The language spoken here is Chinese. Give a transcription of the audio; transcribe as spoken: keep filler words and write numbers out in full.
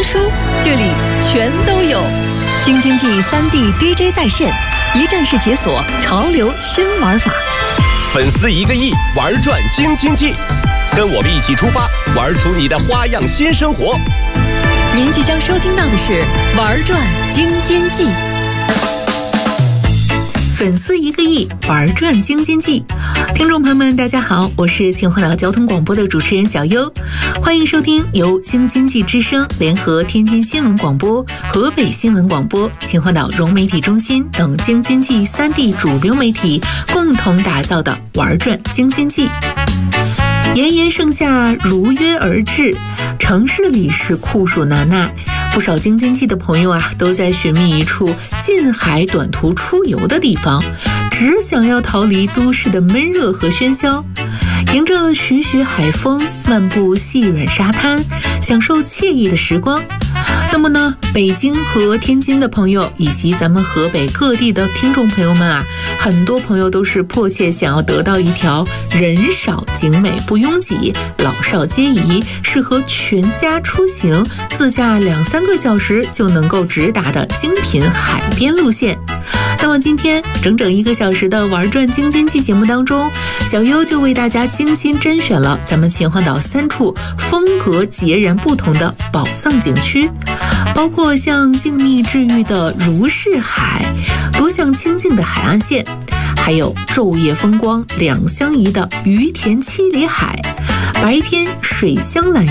新书，这里全都有。京津冀三 D D J 在线，一站式解锁潮流新玩法。 粉丝一个亿，玩转京津冀，跟我们一起出发，玩出你的花样新生活。 您即将收听到的是《玩转京津冀》。 粉丝一个亿，玩转京津冀。听众朋友们，大家好，我是秦皇岛交通广播的主持人小优，欢迎收听由京津冀之声联合天津新闻广播、河北新闻广播、秦皇岛融媒体中心等京津冀三地主流媒体共同打造的玩转京津冀。炎炎盛夏如约而至，城市里是酷暑难耐，不少京津冀的朋友啊，都在寻觅一处近海短途出游的地方，只想要逃离都市的闷热和喧嚣，迎着徐徐海风，漫步细软沙滩，享受惬意的时光。那么呢，北京和天津的朋友以及咱们河北各地的听众朋友们啊，很多朋友都是迫切想要得到一条人少景美不拥挤、老少皆宜、适合全家出行、自驾两三个小时就能够直达的精品海边路线。那么今天整整一个小时的玩转京津冀节目当中，小优就为大家精心甄选了咱们秦皇岛三处风格截然不同的宝藏景区，包括像静谧治愈的如是海、多项清静的海岸线，还有昼夜风光两相宜的于田七里海，白天水乡懒